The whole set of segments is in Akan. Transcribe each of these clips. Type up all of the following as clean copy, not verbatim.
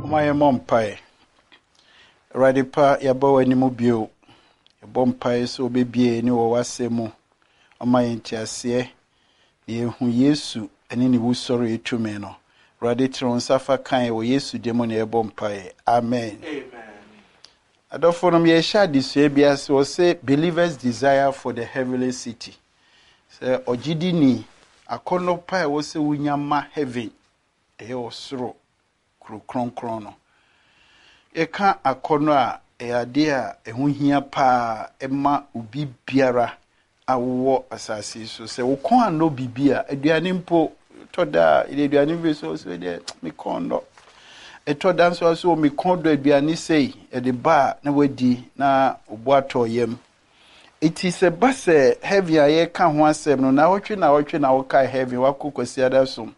My mom pie. Radipa yabo animal bio. A bomb pie so baby any or was semo. On my intiasie. Ye who yesu and any who sorry to meno. Raditron safa kind or yesu demon a bomb pie. Amen. I don't follow me a shad this Sabias was say believers' desire for the heavenly city. Say Ojidini, a corner pie was a winyama heaven. A osro. Kron krono. Eka akono a ade a ehu hia pa ema ubi biara awo asase so se wo kon ano bibia aduane mpo toda aduane bi so de me kondo etoda nso so me kondo aduane sei e de ba na wadi na obuato yam iti se base heavy aye ka ho asem no na wotwe na wokai heavy wakokosi adasom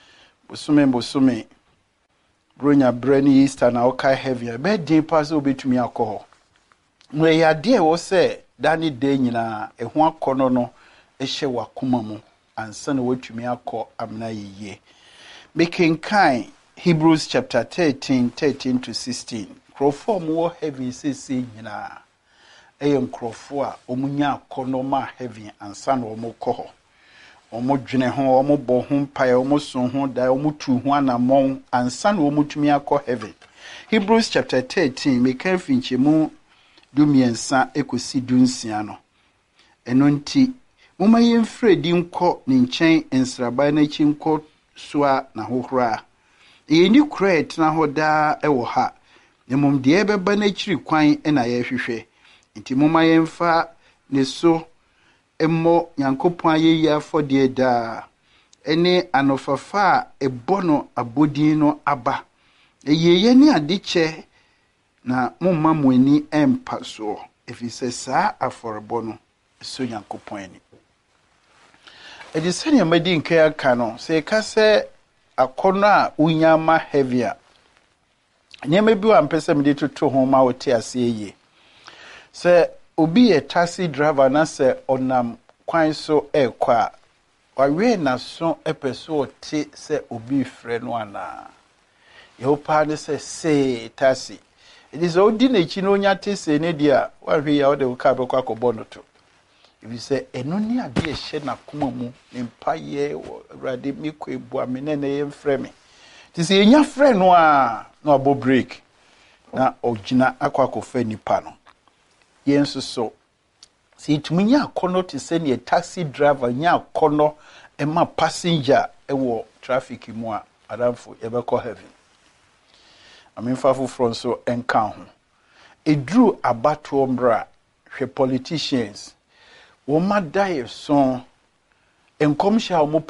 bosume Bronya Brenny Easter na okay heavy. Be din pass obetumi akọ. Mwe ya de wo se dani de nyina eho akọ no ehye wakoma mu ansa na watumi akọ amna yiye. Making kind Hebrews chapter 13 to 16. Krofo mo heavy sisi nyina. Eye nkrofo a omunya akọ no ma heavy ansa na omukọ. Omo dwene ho omo bo ho mpae omo so ho da omo tu ho anamon ansa na omo tumi akọ heaven. Hebrews chapter 13 me kan finche mu dumiensa ekosi dunsia no. Eno nti moma yemfre di nkọ ne nchen ensraba na chi nkọ soa na hohora. Yeni kret na hoda ewo ha. Nemom de ebeba na chiri kwan na ye hwehwe. Nti moma yemfa ne so emmo yankopon ayeyi afode da ene anofafa ebono abodin no aba eyeye ni adeche na momma moani empa so efise saa aforebo no so yankopon ani edisene amadi nke aka no se ka se akono a unyama heavy nyema bi wa mpese mede toto ho ma wote ase eye se obi a taxi driver na se onam kwan so ekwa wawe na so epeso te se obi frɛ no ana yopa ne se taxi it is odi na chi no nya te se ne dia wahwe ya ode ka be kwa kɔbɔ no to if you say eno ni ade ehye na koma mu ne mpaye awurade mi kɔ ebu amene na ye mfrɛ me ti se enya frɛ no a na ɔbɔ break na ogina akwa kɔfa nipa no yenso so si itumunya akono te se ne taxi driver nya akono ema passenger ewo traffic mu a adamfo yebekɔ heaven amemfafo front so enka ho edru abato mbra hwe politicians wo madaye so enkomhya wo